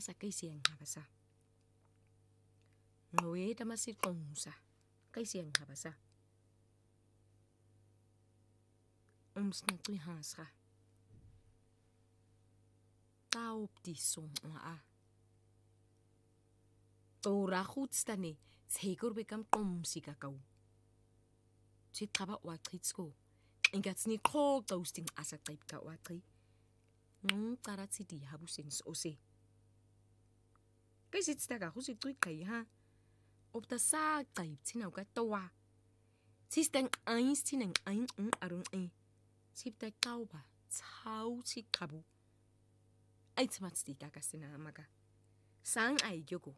asa kaisiang habasa ngoe tamasit kongsa kaisiang habasa snakli hasra taop di som a tora khutstane tsegur bekam qomsika kau chitqaba waqhitsko ingatsni qho toasting asa qaibka waqhi qaratsi di habusens ose kaisitstaka khusitui qai ha opta sa qaibtina ka towa sisteng einstinen ein arun sipta kauba chau chi qabu aitsmatsti kakasina maga sang ai yogo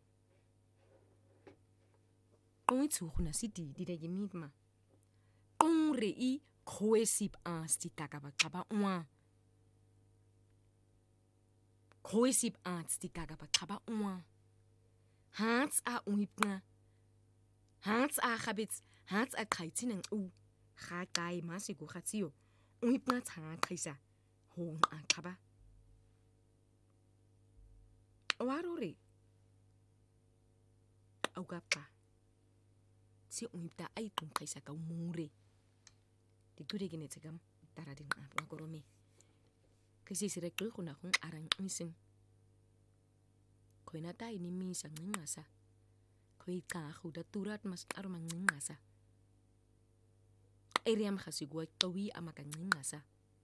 Oi tsukhuna sidi dida yimidma rei khoesip asti takaba kaba uma khoesip asti takaba kaba uma hats a uipna hats a habits hats a kaitinen u khakai masigo khatsio uipna tha khaisa hon a kaba warore augapa si uipta ai tung khaisa ka mure Digure gine tegam taradin ngorome kasi sirekul kuna khung arang isin koina ta ini mi sang ngasa koi ka khuda turat mas armang ngasa eriam khasi gwa tawi amaka ngasa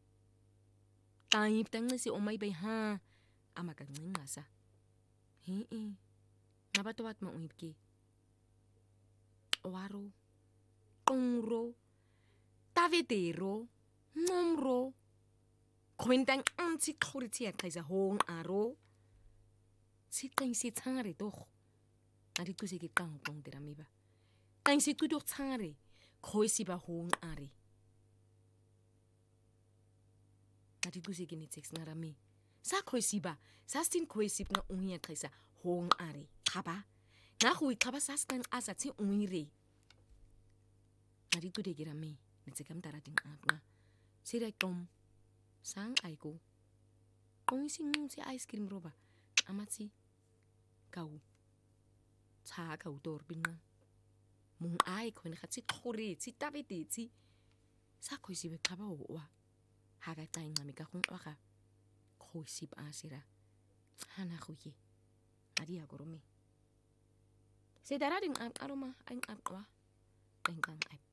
taip tang si omai bai ha amaka ngasa nabatwat ma uipki waro ongro tavedero nomro kwentang anti khoriti akaisa hong aro si kaisi tsangare doch ari kusiki kang pong diramiba kaisi tu doch tsangare khoisi ba hong ari ari kusiki ni text narami sa khoisi ba sa stin khoisi na unia kaisa hong ari khaba na khui khaba saskan asa ti unire ari tu de girami Nitsikam tarating apna. Sirekom sang aiko. Kung sing si ice cream roba. Amatsi kau. Cha kau tor binga. Mung ai ko nakatsi khore si tabete si. Sa ko si bekaba wa. Haga tay ngami ka kung waka. Ko si asira. Hana khuye. Adi agorome. Se tarating aroma ang apwa. Tengkang ai